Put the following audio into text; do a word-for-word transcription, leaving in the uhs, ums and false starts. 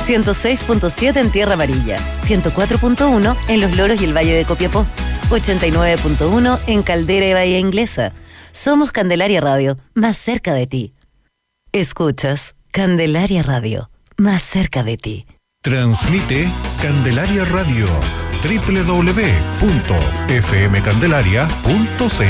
ciento seis punto siete en Tierra Amarilla, ciento cuatro punto uno en Los Loros y el Valle de Copiapó, ochenta y nueve punto uno en Caldera y Bahía Inglesa. Somos Candelaria Radio, más cerca de ti. Escuchas Candelaria Radio, más cerca de ti. Transmite Candelaria Radio, doble u doble u doble u punto f m candelaria punto c l.